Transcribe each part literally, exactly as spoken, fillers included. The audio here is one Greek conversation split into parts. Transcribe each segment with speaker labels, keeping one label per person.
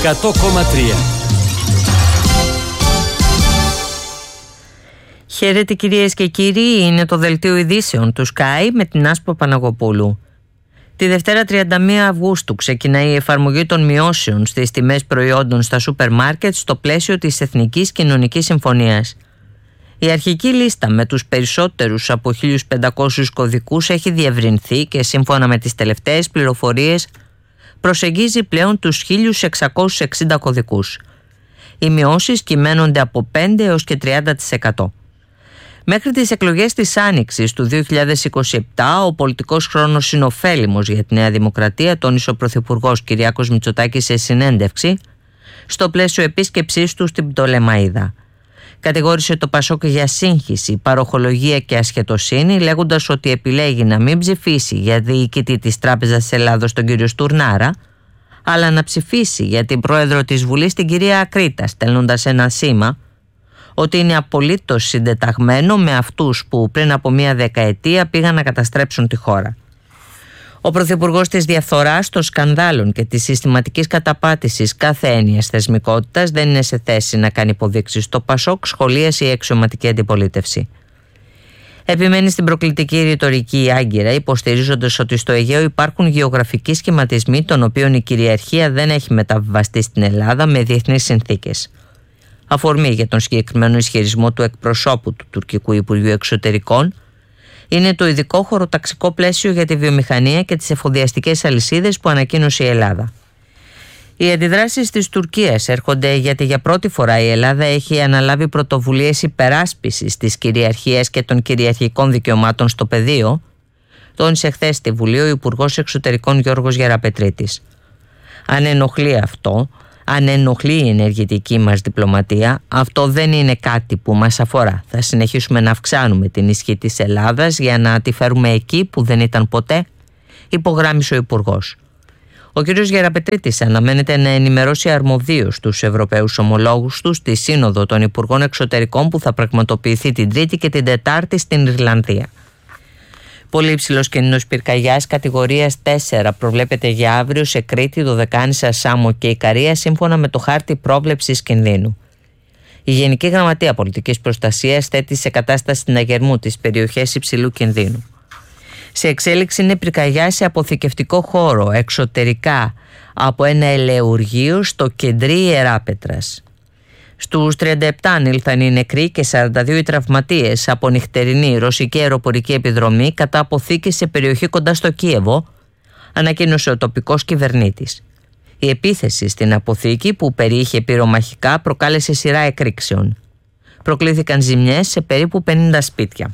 Speaker 1: εκατό κόμμα τρία.
Speaker 2: Χαίρετε κυρίες και κύριοι, είναι το δελτίο ειδήσεων του Sky με την Άσπρο Παναγοπούλου. Τη Δευτέρα τριάντα μία Αυγούστου ξεκινάει η εφαρμογή των μειώσεων στις τιμές προϊόντων στα σούπερ μάρκετ στο πλαίσιο της Εθνικής Κοινωνικής Συμφωνίας. Η αρχική λίστα με τους περισσότερους από χίλιους πεντακόσιους κωδικούς έχει διευρυνθεί και σύμφωνα με τις τελευταίες πληροφορίες προσεγγίζει πλέον τους χίλιους εξακόσιους εξήντα κωδικούς. Οι μειώσεις κυμαίνονται από πέντε έως και τριάντα τοις εκατό. Μέχρι τις εκλογές της Άνοιξης του δύο χιλιάδες είκοσι επτά, ο πολιτικός χρόνος είναι ωφέλιμος για τη Νέα Δημοκρατία, τόνισε ο Πρωθυπουργός Κυριάκος Μητσοτάκης σε συνέντευξη στο πλαίσιο επίσκεψής του στην Πτολεμαΐδα. Κατηγόρησε το Πασόκ για σύγχυση, παροχολογία και ασχετοσύνη, λέγοντας ότι επιλέγει να μην ψηφίσει για διοικητή της Τράπεζας Ελλάδος τον κύριο Στουρνάρα, αλλά να ψηφίσει για την πρόεδρο της Βουλής την κυρία Ακρίτα, στέλνοντας ένα σήμα ότι είναι απολύτως συντεταγμένο με αυτούς που πριν από μία δεκαετία πήγαν να καταστρέψουν τη χώρα. Ο Πρωθυπουργός της διαφθοράς, των σκανδάλων και της συστηματικής καταπάτησης κάθε έννοιας θεσμικότητας δεν είναι σε θέση να κάνει υποδείξεις στο Πασόκ, σχολίασε η αξιωματική αντιπολίτευση. Επιμένει στην προκλητική ρητορική η Άγκυρα, υποστηρίζοντας ότι στο Αιγαίο υπάρχουν γεωγραφικοί σχηματισμοί των οποίων η κυριαρχία δεν έχει μεταβιβαστεί στην Ελλάδα με διεθνείς συνθήκες. Αφορμή για τον συγκεκριμένο ισχυρισμό του εκπροσώπου του τουρκικού Υπουργείου Εξωτερικών είναι το ειδικό χωροταξικό πλαίσιο για τη βιομηχανία και τις εφοδιαστικές αλυσίδες που ανακοίνωσε η Ελλάδα. Οι αντιδράσεις της Τουρκίας έρχονται γιατί για πρώτη φορά η Ελλάδα έχει αναλάβει πρωτοβουλίες υπεράσπισης της κυριαρχίας και των κυριαρχικών δικαιωμάτων στο πεδίο, τόνισε χθες στη Βουλή ο Υπουργός Εξωτερικών Γιώργος Γεραπετρίτης. Αν ενοχλεί αυτό, αν ενοχλεί η ενεργητική μας διπλωματία, αυτό δεν είναι κάτι που μας αφορά. Θα συνεχίσουμε να αυξάνουμε την ισχύ της Ελλάδας για να τη φέρουμε εκεί που δεν ήταν ποτέ, υπογράμμισε ο Υπουργός. Ο κ. Γεραπετρίτης αναμένεται να ενημερώσει αρμοδίως τους Ευρωπαίους ομολόγους του στη Σύνοδο των Υπουργών Εξωτερικών που θα πραγματοποιηθεί την Τρίτη και την Τετάρτη στην Ιρλανδία. Πολύ υψηλός κίνδυνος πυρκαγιάς κατηγορίας τέσσερα προβλέπεται για αύριο σε Κρήτη, Δωδεκάνησα, Σάμο και Ικαρία σύμφωνα με το χάρτη πρόβλεψης κινδύνου. Η Γενική Γραμματεία Πολιτικής Προστασίας θέτει σε κατάσταση συναγερμού τις περιοχές υψηλού κινδύνου. Σε εξέλιξη είναι πυρκαγιά σε αποθηκευτικό χώρο εξωτερικά από ένα ελαιουργείο στο Κεντρί Ιεράπετρας. Στους τριάντα επτά ανήλθαν οι νεκροί και σαράντα δύο οι τραυματίες από νυχτερινή ρωσική αεροπορική επιδρομή κατά αποθήκη σε περιοχή κοντά στο Κίεβο, ανακοίνωσε ο τοπικός κυβερνήτης. Η επίθεση στην αποθήκη που περιείχε πυρομαχικά προκάλεσε σειρά εκρήξεων. Προκλήθηκαν ζημιές σε περίπου πενήντα σπίτια.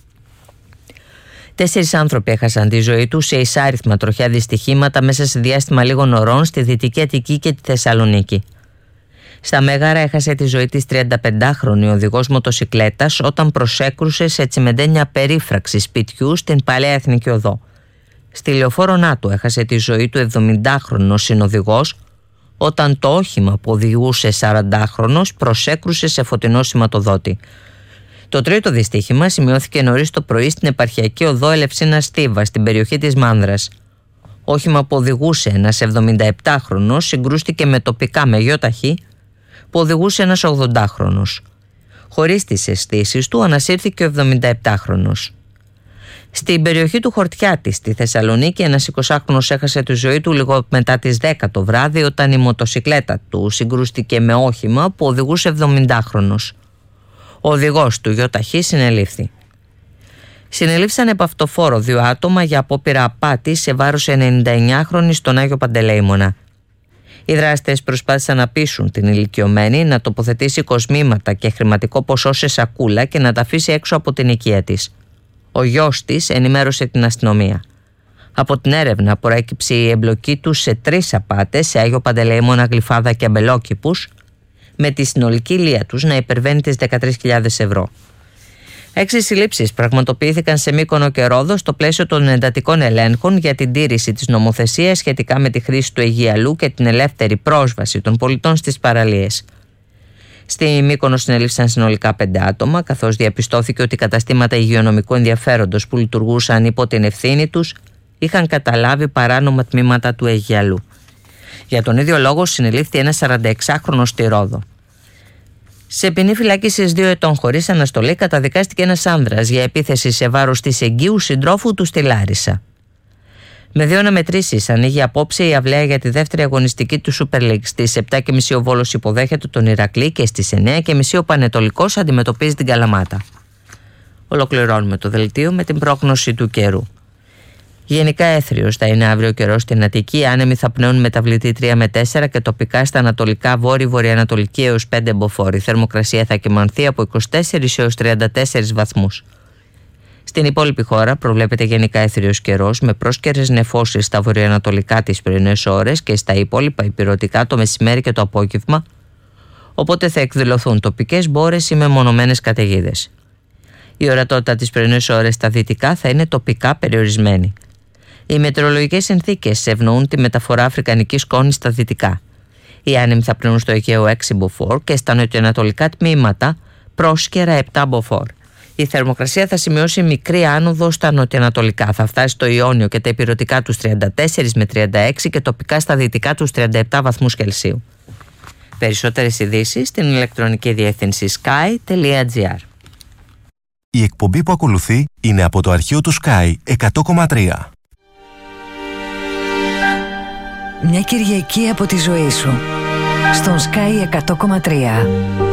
Speaker 2: Τέσσερις άνθρωποι έχασαν τη ζωή τους σε εισάριθμα τροχιά δυστυχήματα μέσα σε διάστημα λίγων ωρών στη Δυτική Αττική και τη Θεσσαλονίκη. Στα Μέγαρα έχασε τη ζωή της τριανταπεντάχρονη οδηγός μοτοσικλέτας όταν προσέκρουσε σε τσιμεντένια περίφραξη σπιτιού στην Παλαιά Εθνική Οδό. Στη Λεωφόρο Νάτου έχασε τη ζωή του εβδομηντάχρονος συνοδηγός όταν το όχημα που οδηγούσε σαραντάχρονος προσέκρουσε σε φωτεινό σηματοδότη. Το τρίτο δυστύχημα σημειώθηκε νωρίς το πρωί στην επαρχιακή οδό Ελευσίνα Στίβα στην περιοχή της Μάνδρας. Όχημα που οδηγούσε ένας εβδομηνταεπτάχρονος συγκρούστηκε με τοπικά με γιοταχή που οδηγούσε ένας ογδοντάχρονος. Χωρίς τις αισθήσεις του ανασύρθηκε ο εβδομηνταεπτάχρονος. Στην περιοχή του Χορτιάτη στη Θεσσαλονίκη ένας εικοσάχρονος έχασε τη ζωή του λίγο μετά τις δέκα το βράδυ όταν η μοτοσικλέτα του συγκρούστηκε με όχημα που οδηγούσε εβδομηντάχρονος. Ο οδηγός του γιοταχή συνελήφθη. Συνελήφθησαν επ' αυτοφόρο δύο άτομα για απόπειρα απάτης σε βάρος ενενηνταεννιάχρονης στον Άγιο Παντελεήμονα. Οι δράστες προσπάθησαν να πείσουν την ηλικιωμένη να τοποθετήσει κοσμήματα και χρηματικό ποσό σε σακούλα και να τα αφήσει έξω από την οικία της. Ο γιος της ενημέρωσε την αστυνομία. Από την έρευνα προέκυψε η εμπλοκή του σε τρεις απάτες σε Άγιο Παντελεήμονα, Γλυφάδα και Αμπελόκηπους, με τη συνολική λία τους να υπερβαίνει τις δεκατρείς χιλιάδες ευρώ. Έξι συλλήψεις πραγματοποιήθηκαν σε Μύκονο και Ρόδο στο πλαίσιο των εντατικών ελέγχων για την τήρηση της νομοθεσίας σχετικά με τη χρήση του Αιγιαλού και την ελεύθερη πρόσβαση των πολιτών στις παραλίες. Στη Μύκονο συνελήφθησαν συνολικά πέντε άτομα, καθώς διαπιστώθηκε ότι καταστήματα υγειονομικού ενδιαφέροντος που λειτουργούσαν υπό την ευθύνη τους είχαν καταλάβει παράνομα τμήματα του Αιγιαλού. Για τον ίδιο λόγο συνελήφθη ένας σαρανταεξάχρονος στη Ρόδο. Σε ποινή φυλάκισης δύο ετών χωρίς αναστολή καταδικάστηκε ένας άνδρας για επίθεση σε βάρος της εγγύου συντρόφου του στη Λάρισα. Με δύο αναμετρήσεις ανοίγει απόψε η αυλαία για τη δεύτερη αγωνιστική του Super League. Στις επτά και μισή ο Βόλος υποδέχεται τον Ηρακλή και στις εννιά και μισή ο Πανετολικός αντιμετωπίζει την Καλαμάτα. Ολοκληρώνουμε το δελτίο με την πρόγνωση του καιρού. Γενικά έθριος θα είναι αύριο καιρός στην Αττική. Άνεμοι θα πνέουν μεταβλητή τρία με τέσσερα και τοπικά στα ανατολικά βόρειο-βορειοανατολική έως πέντε μποφόρ. Η θερμοκρασία θα κυμανθεί από είκοσι τέσσερα έως τριάντα τέσσερα βαθμούς. Στην υπόλοιπη χώρα προβλέπεται γενικά έθριος καιρός με πρόσκαιρες νεφώσεις στα βορειοανατολικά τις πρωινές ώρες και στα υπόλοιπα ηπειρωτικά το μεσημέρι και το απόγευμα, οπότε θα εκδηλωθούν τοπικές μπόρες ή μεμονωμένες καταιγίδες. Η ορατότητα τις πρωινές ώρες στα δυτικά θα είναι τοπικά περιορισμένη. Οι μετεωρολογικές συνθήκες ευνοούν τη μεταφορά αφρικανικής σκόνης στα δυτικά. Οι άνεμοι θα πνέουν στο Αιγαίο έξι μποφόρ και στα νοτιοανατολικά τμήματα πρόσκαιρα επτά μποφόρ. Η θερμοκρασία θα σημειώσει μικρή άνοδο στα νοτιοανατολικά. Θα φτάσει στο Ιόνιο και τα ηπειρωτικά τους τριάντα τέσσερα με τριάντα έξι και τοπικά στα δυτικά τους τριάντα επτά βαθμούς Κελσίου. Περισσότερες ειδήσεις στην ηλεκτρονική διεύθυνση sky τελεία gr.
Speaker 1: Η εκπομπή που ακολουθεί είναι από το αρχείο του Sky εκατό κόμμα τρία.
Speaker 3: Μια Κυριακή από τη ζωή σου στον Sky εκατό κόμμα τρία.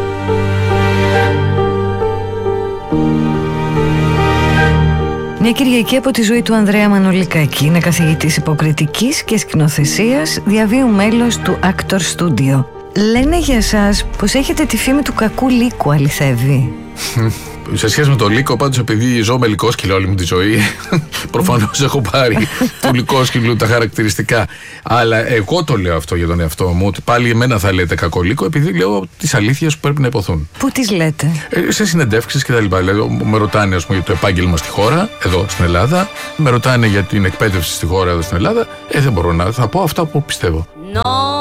Speaker 3: Μια Κυριακή από τη ζωή του Ανδρέα Μανολικάκη. Είναι καθηγητής υποκριτικής και σκηνοθεσίας, διαβίου μέλος του Actor Studio. Λένε για σας πως έχετε τη φήμη του κακού λύκου, αληθεύει?
Speaker 4: Σε σχέση με το λύκο, πάντως, επειδή ζω με λυκόσκυλο όλη μου τη ζωή, προφανώς έχω πάρει του λυκόσκυλου τα χαρακτηριστικά. Αλλά εγώ το λέω αυτό για τον εαυτό μου, ότι πάλι εμένα θα λέτε κακό λύκο, επειδή λέω τις αλήθειες που πρέπει να υποθούν.
Speaker 3: Πού τις λέτε? Ε,
Speaker 4: σε συνεντεύξεις και τα λοιπά. Δηλαδή, με ρωτάνε, ας πούμε, για το επάγγελμα στη χώρα, εδώ στην Ελλάδα, με ρωτάνε για την εκπαίδευση στη χώρα εδώ στην Ελλάδα. Ε, δεν μπορώ να θα πω αυτά που πιστεύω. No.